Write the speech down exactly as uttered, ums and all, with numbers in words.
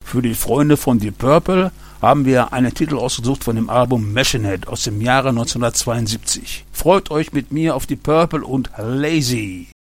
Für die Freunde von Deep Purple haben wir einen Titel ausgesucht von dem Album Machine Head aus dem Jahre neunzehnhundertzweiundsiebzig. Freut euch mit mir auf Deep Purple und Lazy.